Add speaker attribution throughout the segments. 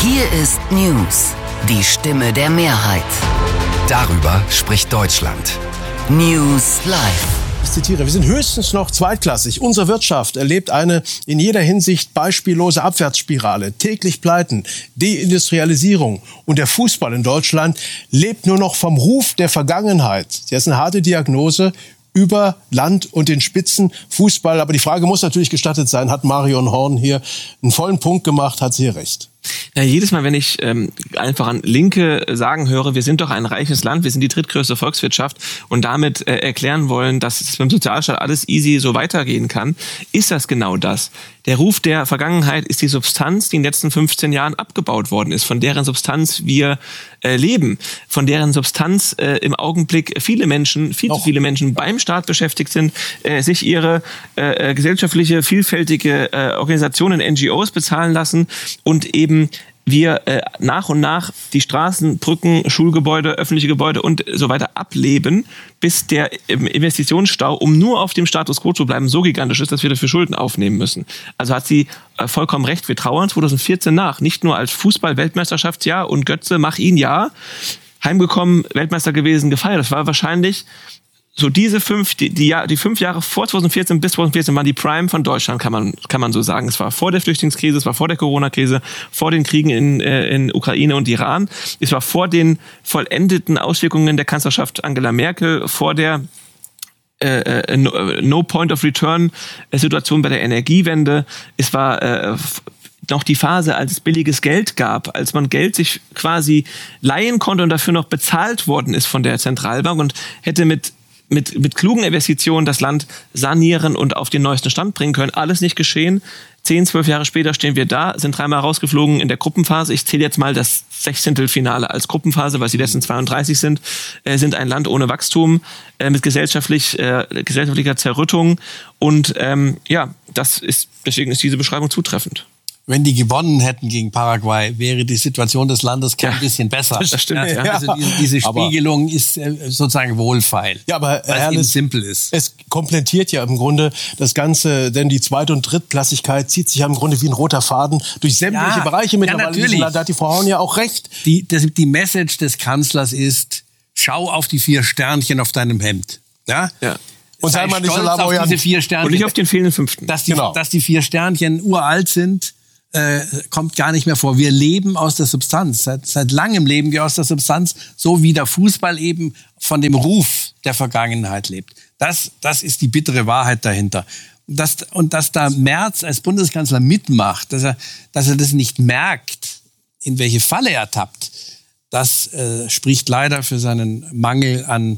Speaker 1: Hier ist News, die Stimme der Mehrheit.
Speaker 2: Darüber spricht Deutschland.
Speaker 1: News Live.
Speaker 3: Ich zitiere, wir sind höchstens noch zweitklassig. Unsere Wirtschaft erlebt eine in jeder Hinsicht beispiellose Abwärtsspirale. Täglich Pleiten, Deindustrialisierung. Und der Fußball in Deutschland lebt nur noch vom Ruf der Vergangenheit. Das ist eine harte Diagnose über Land und den Spitzenfußball. Aber die Frage muss natürlich gestattet sein, hat Marion Horn hier einen vollen Punkt gemacht, hat sie hier recht?
Speaker 4: Ja, jedes Mal, wenn ich einfach an Linke sagen höre, wir sind doch ein reiches Land, wir sind die drittgrößte Volkswirtschaft und damit erklären wollen, dass es beim Sozialstaat alles easy so weitergehen kann, ist das genau das. Der Ruf der Vergangenheit ist die Substanz, die in den letzten 15 Jahren abgebaut worden ist, von deren Substanz wir leben, von deren Substanz im Augenblick viel zu viele Menschen beim Staat beschäftigt sind, sich ihre gesellschaftliche, vielfältige Organisationen, NGOs bezahlen lassen und eben wir nach und nach die Straßen, Brücken, Schulgebäude, öffentliche Gebäude und so weiter ableben, bis der Investitionsstau, um nur auf dem Status quo zu bleiben, so gigantisch ist, dass wir dafür Schulden aufnehmen müssen. Also hat sie vollkommen recht. Wir trauern 2014 nach. Nicht nur als Fußball-Weltmeisterschaftsjahr und Götze, mach ihn ja. Heimgekommen, Weltmeister gewesen, gefeiert. Das war wahrscheinlich so die 5 Jahre vor 2014 bis 2014 waren die Prime von Deutschland, kann man so sagen. Es war vor der Flüchtlingskrise, es war vor der Corona-Krise, vor den Kriegen in Ukraine und Iran. Es war vor den vollendeten Auswirkungen der Kanzlerschaft Angela Merkel, vor der No Point of Return Situation bei der Energiewende. Es war noch die Phase, als es billiges Geld gab, als man Geld sich quasi leihen konnte und dafür noch bezahlt worden ist von der Zentralbank und hätte mit klugen Investitionen das Land sanieren und auf den neuesten Stand bringen können. Alles nicht geschehen. 10, 12 Jahre später stehen wir da, sind 3-mal rausgeflogen in der Gruppenphase. Ich zähle jetzt mal das 16. als Gruppenphase, weil es die letzten 32 sind ein Land ohne Wachstum, mit gesellschaftlicher Zerrüttung. Und deswegen ist diese Beschreibung zutreffend.
Speaker 5: Wenn die gewonnen hätten gegen Paraguay, wäre die Situation des Landes kein bisschen besser.
Speaker 4: Das stimmt, ja.
Speaker 5: Also diese Spiegelung ist sozusagen wohlfeil.
Speaker 3: Ja, aber
Speaker 5: weil es eben simpel ist.
Speaker 3: Es komplettiert ja im Grunde das Ganze, denn die Zweit- und Drittklassigkeit zieht sich ja im Grunde wie ein roter Faden durch sämtliche Bereiche mittlerweile.
Speaker 5: Ja, natürlich.
Speaker 3: Da hat die Frau Horn ja auch recht.
Speaker 5: Die Message des Kanzlers ist, schau auf die 4 Sternchen auf deinem Hemd. Ja?
Speaker 3: Und sei mal nicht so lamoyant.
Speaker 5: auf diese 4 Sternchen.
Speaker 4: Und nicht auf den fehlenden 5.
Speaker 5: Dass die 4 Sternchen uralt sind, kommt gar nicht mehr vor. Wir leben aus der Substanz. Seit langem leben wir aus der Substanz, so wie der Fußball eben von dem Ruf der Vergangenheit lebt. Das ist die bittere Wahrheit dahinter. Und dass da Merz als Bundeskanzler mitmacht, dass er das nicht merkt, in welche Falle er tappt, das spricht leider für seinen Mangel an,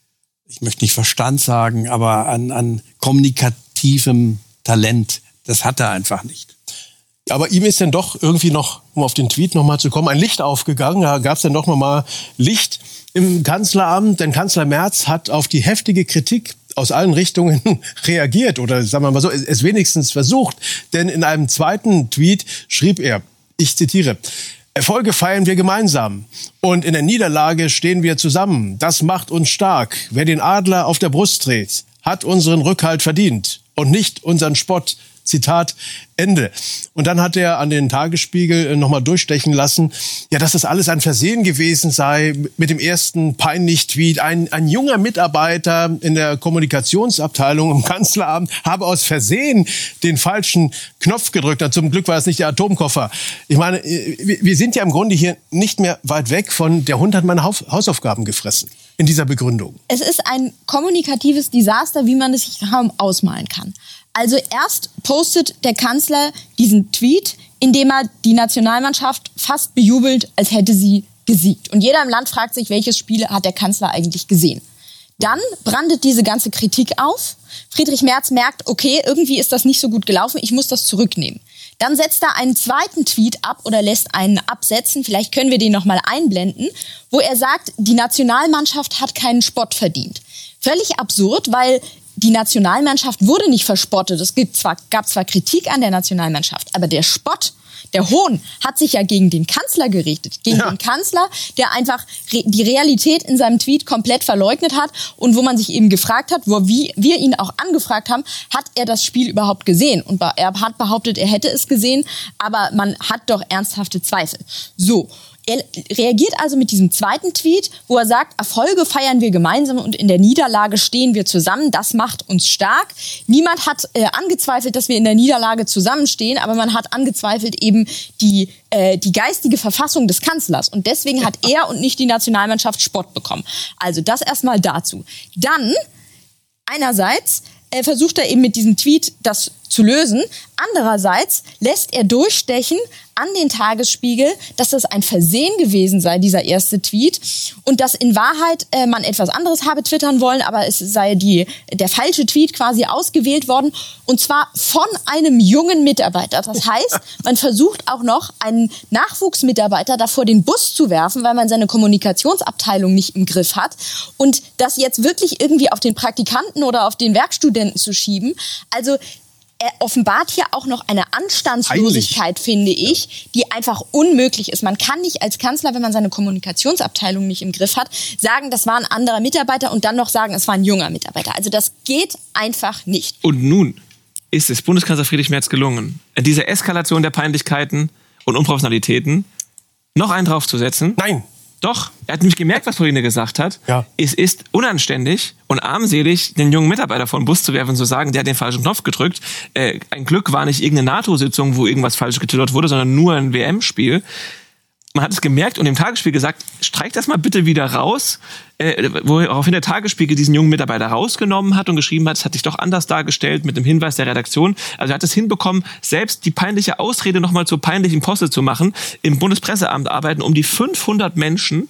Speaker 5: ich möchte nicht Verstand sagen, aber an kommunikativem Talent. Das hat er einfach nicht.
Speaker 3: Aber ihm ist dann doch irgendwie noch, um auf den Tweet noch mal zu kommen, ein Licht aufgegangen. Da gab es dann doch noch mal Licht im Kanzleramt. Denn Kanzler Merz hat auf die heftige Kritik aus allen Richtungen reagiert oder sagen wir mal so, es wenigstens versucht. Denn in einem zweiten Tweet schrieb er, ich zitiere, Erfolge feiern wir gemeinsam und in der Niederlage stehen wir zusammen. Das macht uns stark. Wer den Adler auf der Brust trägt, hat unseren Rückhalt verdient und nicht unseren Spott. Zitat Ende. Und dann hat er an den Tagesspiegel nochmal durchstechen lassen, ja, dass das alles ein Versehen gewesen sei mit dem ersten Peinlich-Tweet. Ein junger Mitarbeiter in der Kommunikationsabteilung im Kanzleramt habe aus Versehen den falschen Knopf gedrückt. Und zum Glück war es nicht der Atomkoffer. Ich meine, wir sind ja im Grunde hier nicht mehr weit weg von der Hund hat meine Hausaufgaben gefressen in dieser Begründung.
Speaker 6: Es ist ein kommunikatives Desaster, wie man es sich kaum ausmalen kann. Also erst postet der Kanzler diesen Tweet, in dem er die Nationalmannschaft fast bejubelt, als hätte sie gesiegt. Und jeder im Land fragt sich, welches Spiel hat der Kanzler eigentlich gesehen. Dann brandet diese ganze Kritik auf. Friedrich Merz merkt, okay, irgendwie ist das nicht so gut gelaufen, ich muss das zurücknehmen. Dann setzt er einen zweiten Tweet ab oder lässt einen absetzen, vielleicht können wir den noch mal einblenden, wo er sagt, die Nationalmannschaft hat keinen Spott verdient. Völlig absurd, weil die Nationalmannschaft wurde nicht verspottet. Es gab zwar Kritik an der Nationalmannschaft, aber der Spott Der Hohn hat sich ja gegen den Kanzler gerichtet. Gegen den Kanzler, der einfach die Realität in seinem Tweet komplett verleugnet hat und wo man sich eben gefragt hat, wo wir ihn auch angefragt haben, hat er das Spiel überhaupt gesehen? Und er hat behauptet, er hätte es gesehen, aber man hat doch ernsthafte Zweifel. So. Er reagiert also mit diesem zweiten Tweet, wo er sagt, Erfolge feiern wir gemeinsam und in der Niederlage stehen wir zusammen. Das macht uns stark. Niemand hat angezweifelt, dass wir in der Niederlage zusammenstehen, aber man hat angezweifelt eben die geistige Verfassung des Kanzlers. Und deswegen hat er und nicht die Nationalmannschaft Spott bekommen. Also das erstmal dazu. Dann, einerseits versucht er eben mit diesem Tweet das zu lösen. Andererseits lässt er durchstechen an den Tagesspiegel, dass das ein Versehen gewesen sei, dieser erste Tweet, und dass in Wahrheit man etwas anderes habe twittern wollen, aber es sei der falsche Tweet quasi ausgewählt worden, und zwar von einem jungen Mitarbeiter. Das heißt, man versucht auch noch einen Nachwuchsmitarbeiter davor den Bus zu werfen, weil man seine Kommunikationsabteilung nicht im Griff hat, und das jetzt wirklich irgendwie auf den Praktikanten oder auf den Werkstudenten zu schieben. Also er offenbart hier auch noch eine Anstandslosigkeit, finde ich, die einfach unmöglich ist. Man kann nicht als Kanzler, wenn man seine Kommunikationsabteilung nicht im Griff hat, sagen, das war ein anderer Mitarbeiter und dann noch sagen, es war ein junger Mitarbeiter. Also das geht einfach nicht.
Speaker 4: Und nun ist es Bundeskanzler Friedrich Merz gelungen, diese Eskalation der Peinlichkeiten und Unprofessionalitäten noch einen draufzusetzen.
Speaker 3: Nein.
Speaker 4: Doch, er hat nämlich gemerkt, was Pauline gesagt hat.
Speaker 3: Ja.
Speaker 4: Es ist unanständig und armselig, den jungen Mitarbeiter vor den Bus zu werfen und zu sagen, der hat den falschen Knopf gedrückt. Ein Glück war nicht irgendeine NATO-Sitzung, wo irgendwas falsch getwittert wurde, sondern nur ein WM-Spiel. Man hat es gemerkt und im Tagesspiegel gesagt, streich das mal bitte wieder raus, woraufhin der Tagesspiegel diesen jungen Mitarbeiter rausgenommen hat und geschrieben hat, es hat sich doch anders dargestellt mit dem Hinweis der Redaktion. Also er hat es hinbekommen, selbst die peinliche Ausrede nochmal zur peinlichen Posse zu machen. Im Bundespresseamt arbeiten um die 500 Menschen,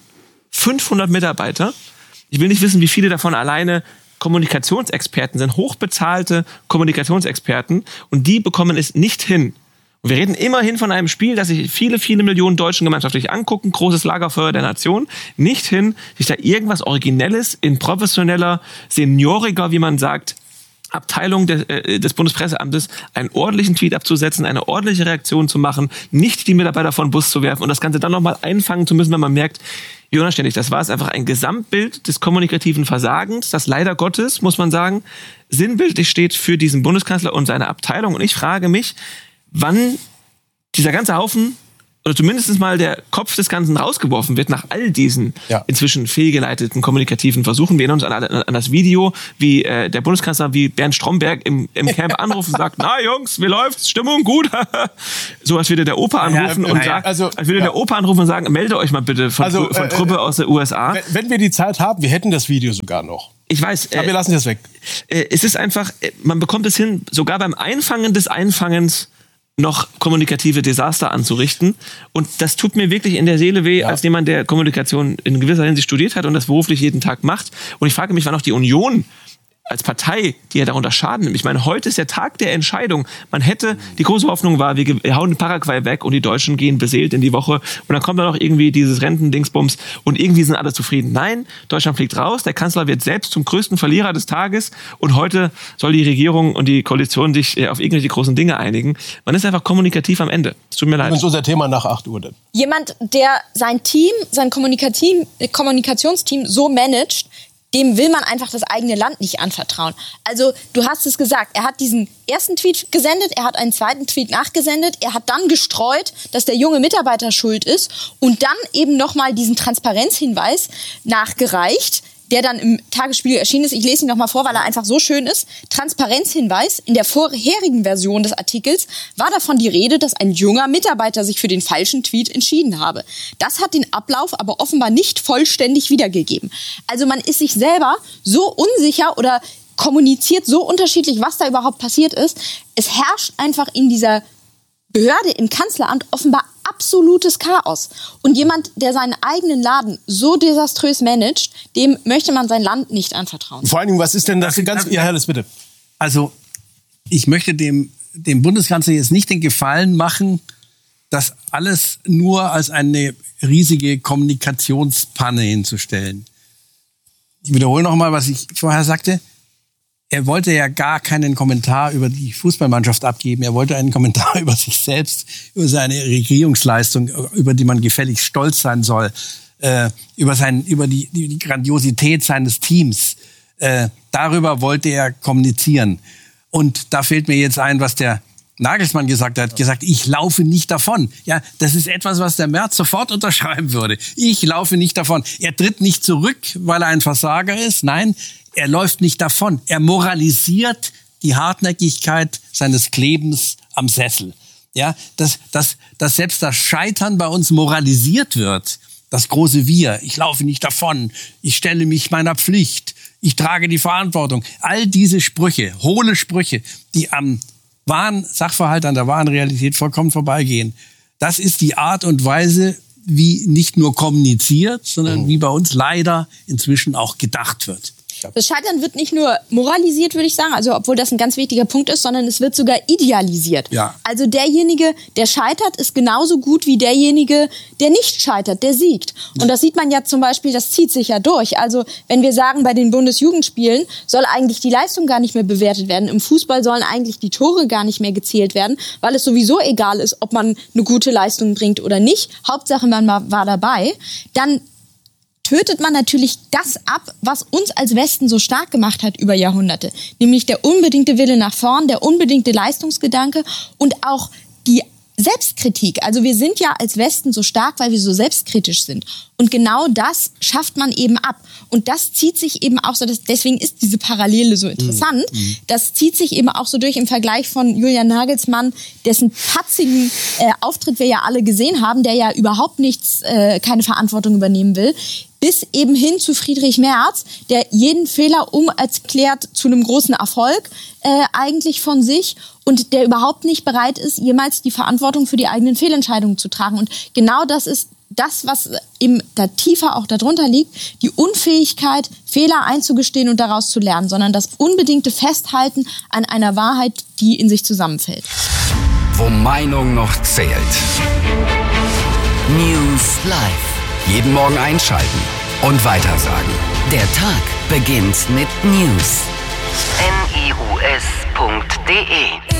Speaker 4: 500 Mitarbeiter. Ich will nicht wissen, wie viele davon alleine Kommunikationsexperten sind, hochbezahlte Kommunikationsexperten, und die bekommen es nicht hin. Und wir reden immerhin von einem Spiel, das sich viele, viele Millionen Deutschen gemeinschaftlich angucken, großes Lagerfeuer der Nation, nicht hin, sich da irgendwas Originelles in professioneller, senioriger, wie man sagt, Abteilung des Bundespresseamtes einen ordentlichen Tweet abzusetzen, eine ordentliche Reaktion zu machen, nicht die Mitarbeiter vor den Bus zu werfen und das Ganze dann nochmal einfangen zu müssen, wenn man merkt, wie unanständig das war. Es einfach ein Gesamtbild des kommunikativen Versagens, das leider Gottes, muss man sagen, sinnbildlich steht für diesen Bundeskanzler und seine Abteilung. Und ich frage mich, wann dieser ganze Haufen oder zumindest mal der Kopf des Ganzen rausgeworfen wird nach all diesen inzwischen fehlgeleiteten kommunikativen Versuchen. Wir erinnern uns an das Video, wie der Bundeskanzler, wie Bernd Stromberg im Camp anruft und sagt, na Jungs, wie läuft's? Stimmung gut? So als würde der Opa anrufen und sagt, als würde der Opa anrufen und sagen, melde euch mal bitte von Truppe aus der USA.
Speaker 3: Wenn wir die Zeit haben, wir hätten das Video sogar noch.
Speaker 4: Ich weiß.
Speaker 3: Aber wir lassen das weg.
Speaker 4: Es ist einfach, man bekommt es hin, sogar beim Einfangen des Einfangens noch kommunikative Desaster anzurichten. Und das tut mir wirklich in der Seele weh, als jemand, der Kommunikation in gewisser Hinsicht studiert hat und das beruflich jeden Tag macht. Und ich frage mich, wann auch die Union als Partei, die ja darunter Schaden nimmt. Ich meine, heute ist der Tag der Entscheidung. Man hätte, die große Hoffnung war, wir hauen Paraguay weg und die Deutschen gehen beseelt in die Woche und dann kommt dann noch irgendwie dieses Rentendingsbums und irgendwie sind alle zufrieden. Nein, Deutschland fliegt raus, der Kanzler wird selbst zum größten Verlierer des Tages und heute soll die Regierung und die Koalition sich auf irgendwelche großen Dinge einigen. Man ist einfach kommunikativ am Ende. Es tut mir leid.
Speaker 3: Das ist unser Thema nach 8 Uhr dann.
Speaker 6: Jemand, der sein Team, sein Kommunikationsteam so managt, dem will man einfach das eigene Land nicht anvertrauen. Also, du hast es gesagt, er hat diesen ersten Tweet gesendet, er hat einen zweiten Tweet nachgesendet, er hat dann gestreut, dass der junge Mitarbeiter schuld ist und dann eben nochmal diesen Transparenzhinweis nachgereicht, der dann im Tagesspiegel erschienen ist. Ich lese ihn noch mal vor, weil er einfach so schön ist. Transparenzhinweis. In der vorherigen Version des Artikels war davon die Rede, dass ein junger Mitarbeiter sich für den falschen Tweet entschieden habe. Das hat den Ablauf aber offenbar nicht vollständig wiedergegeben. Also man ist sich selber so unsicher oder kommuniziert so unterschiedlich, was da überhaupt passiert ist. Es herrscht einfach in dieser Behörde im Kanzleramt offenbar absolutes Chaos. Und jemand, der seinen eigenen Laden so desaströs managt, dem möchte man sein Land nicht anvertrauen.
Speaker 3: Vor allen Dingen, was ist denn das ganz... Ja, Herr Liss, bitte.
Speaker 5: Also, ich möchte dem Bundeskanzler jetzt nicht den Gefallen machen, das alles nur als eine riesige Kommunikationspanne hinzustellen. Ich wiederhole noch mal, was ich vorher sagte. Er wollte ja gar keinen Kommentar über die Fußballmannschaft abgeben. Er wollte einen Kommentar über sich selbst, über seine Regierungsleistung, über die man gefälligst stolz sein soll, über die Grandiosität seines Teams. Darüber wollte er kommunizieren. Und da fällt mir jetzt ein, was der Nagelsmann gesagt hat. Ich laufe nicht davon. Ja, das ist etwas, was der Merz sofort unterschreiben würde. Ich laufe nicht davon. Er tritt nicht zurück, weil er ein Versager ist. Nein, er läuft nicht davon. Er moralisiert die Hartnäckigkeit seines Klebens am Sessel. Ja, dass selbst das Scheitern bei uns moralisiert wird. Das große Wir. Ich laufe nicht davon. Ich stelle mich meiner Pflicht. Ich trage die Verantwortung. All diese Sprüche, hohle Sprüche, die am wahren Sachverhalt, an der wahren Realität vollkommen vorbeigehen. Das ist die Art und Weise, wie nicht nur kommuniziert, sondern wie bei uns leider inzwischen auch gedacht wird.
Speaker 6: Das Scheitern wird nicht nur moralisiert, würde ich sagen, also obwohl das ein ganz wichtiger Punkt ist, sondern es wird sogar idealisiert.
Speaker 5: Ja.
Speaker 6: Also derjenige, der scheitert, ist genauso gut wie derjenige, der nicht scheitert, der siegt. Und das sieht man ja zum Beispiel, das zieht sich ja durch. Also wenn wir sagen, bei den Bundesjugendspielen soll eigentlich die Leistung gar nicht mehr bewertet werden. Im Fußball sollen eigentlich die Tore gar nicht mehr gezählt werden, weil es sowieso egal ist, ob man eine gute Leistung bringt oder nicht. Hauptsache, man war dabei. Dann tötet man natürlich das ab, was uns als Westen so stark gemacht hat über Jahrhunderte. Nämlich der unbedingte Wille nach vorn, der unbedingte Leistungsgedanke und auch die Selbstkritik. Also wir sind ja als Westen so stark, weil wir so selbstkritisch sind. Und genau das schafft man eben ab. Und das zieht sich eben auch so, deswegen ist diese Parallele so interessant. Das zieht sich eben auch so durch im Vergleich von Julian Nagelsmann, dessen patzigen Auftritt wir ja alle gesehen haben, der ja überhaupt keine Verantwortung übernehmen will, bis eben hin zu Friedrich Merz, der jeden Fehler erklärt zu einem großen Erfolg eigentlich von sich und der überhaupt nicht bereit ist, jemals die Verantwortung für die eigenen Fehlentscheidungen zu tragen. Und genau das ist das, was eben da tiefer auch darunter liegt, die Unfähigkeit, Fehler einzugestehen und daraus zu lernen, sondern das unbedingte Festhalten an einer Wahrheit, die in sich zusammenfällt.
Speaker 2: Wo Meinung noch zählt.
Speaker 1: News Live.
Speaker 2: Jeden Morgen einschalten und weitersagen.
Speaker 1: Der Tag beginnt mit News. news.de